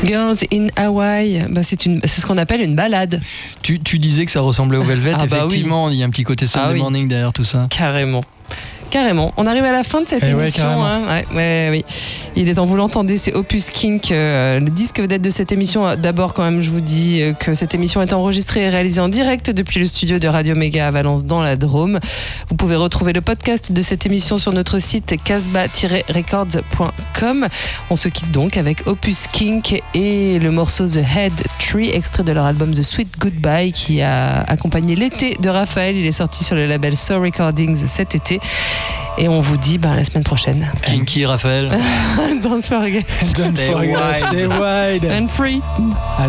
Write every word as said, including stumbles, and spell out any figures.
Girls in Hawaii, bah c'est, une, c'est ce qu'on appelle une balade. Tu, tu disais que ça ressemblait au Velvet, ah bah effectivement, oui. Il y a un petit côté Sunday ah oui. Morning derrière tout ça. Carrément. Carrément. On arrive à la fin de cette eh émission. Ouais, hein. ouais, ouais, oui. Il est en vous l'entendez, c'est Opus Kink, euh, le disque vedette de cette émission. D'abord, quand même, je vous dis que cette émission est enregistrée et réalisée en direct depuis le studio de Radio Méga à Valence dans la Drôme. Vous pouvez retrouver le podcast de cette émission sur notre site casbah tiret records point com. On se quitte donc avec Opus Kink et le morceau The Head Tree, extrait de leur album The Sweet Goodbye qui a accompagné l'été de Raphaël. Il est sorti sur le label Soul Recordings cet été. Et on vous dit bah, la semaine prochaine. Kinky, Raphaël. Don't forget. Don't Stay forget. wide. Stay wide. And free. Allez.